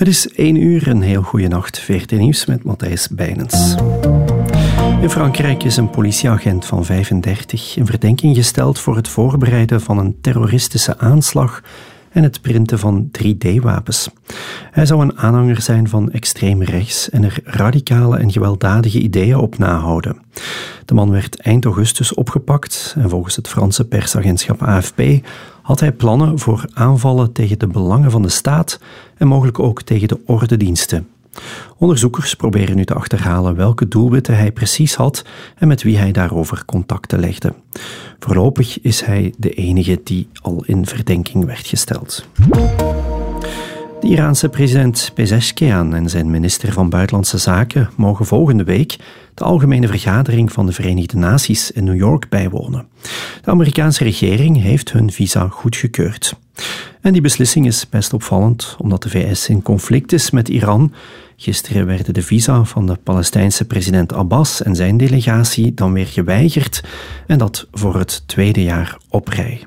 Het is 1 uur, een heel goede nacht. VRT Nieuws met Matthijs Bijnens. In Frankrijk is een politieagent van 35 in verdenking gesteld voor het voorbereiden van een terroristische aanslag en het printen van 3D-wapens. Hij zou een aanhanger zijn van extreem rechts en er radicale en gewelddadige ideeën op nahouden. De man werd eind augustus opgepakt en volgens het Franse persagentschap AFP had hij plannen voor aanvallen tegen de belangen van de staat en mogelijk ook tegen de ordediensten. Onderzoekers proberen nu te achterhalen welke doelwitten hij precies had en met wie hij daarover contacten legde. Voorlopig is hij de enige die al in verdenking werd gesteld. De Iraanse president Pezeshkian en zijn minister van Buitenlandse Zaken mogen volgende week de algemene vergadering van de Verenigde Naties in New York bijwonen. De Amerikaanse regering heeft hun visa goedgekeurd. En die beslissing is best opvallend, omdat de VS in conflict is met Iran. Gisteren werden de visa van de Palestijnse president Abbas en zijn delegatie dan weer geweigerd, en dat voor het 2e jaar op rij.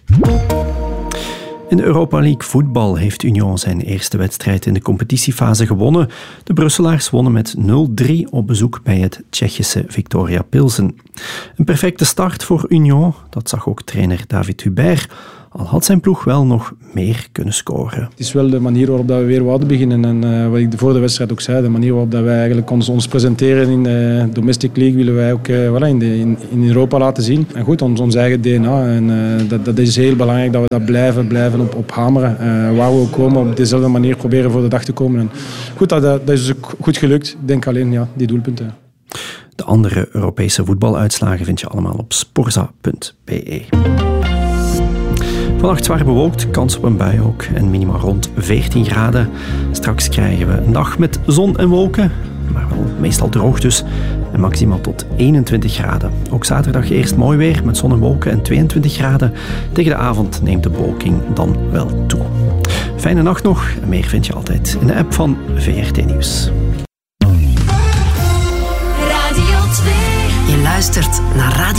In de Europa League voetbal heeft Union zijn eerste wedstrijd in de competitiefase gewonnen. De Brusselaars wonnen met 0-3 op bezoek bij het Tsjechische Viktoria Pilsen. Een perfecte start voor Union, dat zag ook trainer David Hubert, al had zijn ploeg wel nog meer kunnen scoren. Het is wel de manier waarop we weer wouden beginnen. En wat ik voor de wedstrijd ook zei, de manier waarop wij eigenlijk ons presenteren in de Domestic League willen wij ook in Europa laten zien. En goed, ons eigen DNA. En dat is heel belangrijk dat we dat blijven op hameren. Waar we ook komen, op dezelfde manier proberen voor de dag te komen. En goed, dat is ook goed gelukt. Ik denk alleen die doelpunten. De andere Europese voetbaluitslagen vind je allemaal op sporza.be. Vannacht zwaar bewolkt, kans op een bui ook en minimaal rond 14 graden. Straks krijgen we een dag met zon en wolken, maar wel meestal droog dus, en maximaal tot 21 graden. Ook zaterdag eerst mooi weer met zon en wolken en 22 graden. Tegen de avond neemt de bewolking dan wel toe. Fijne nacht nog en meer vind je altijd in de app van VRT Nieuws. Radio 2. Je luistert naar Radio